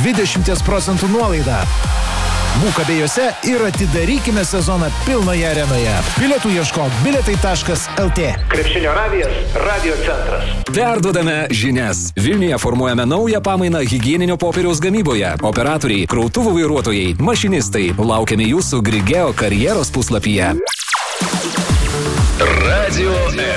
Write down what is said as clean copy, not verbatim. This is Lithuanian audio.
20% nuolaidą. Būk abiejose ir atidarykime sezoną pilnoje arenoje. Bilietų ieškok bilietai.lt. Krepšinio radijas, radio centras. Perduodame žinias. Vilniuje formuojame naują pamainą higieninio popieriaus gamyboje. Operatoriai, krautuvų vairuotojai, mašinistai. Laukiame jūsų Grigeo karjeros puslapyje. Radio